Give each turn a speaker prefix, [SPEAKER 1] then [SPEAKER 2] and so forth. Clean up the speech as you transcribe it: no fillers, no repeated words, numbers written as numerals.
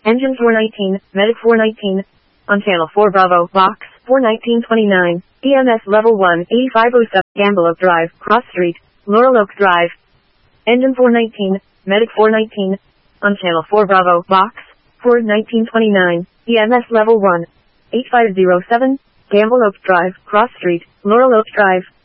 [SPEAKER 1] Engine 419, Medic 419. On Channel 4 Bravo, Box 41929. EMS Level 1, 8507. Gamble Oak Drive, Cross Street, Laurel Oak Drive. Engine 419, Medic 419. On Channel 4 Bravo, Box 41929. EMS Level 1, 8507. Gamble Oak Drive, Cross Street, Laurel Oak Drive.